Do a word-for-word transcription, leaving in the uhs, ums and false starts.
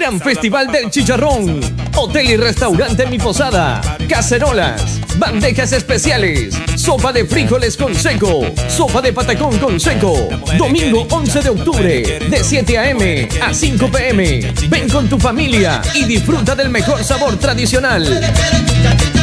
Gran Festival del Chicharrón. Hotel y restaurante Mi Posada. Cacerolas. Bandejas especiales. Sopa de frijoles con seco. Sopa de patacón con seco. Domingo once de octubre. De siete a eme a cinco pe eme. Ven con tu familia y disfruta del mejor sabor tradicional.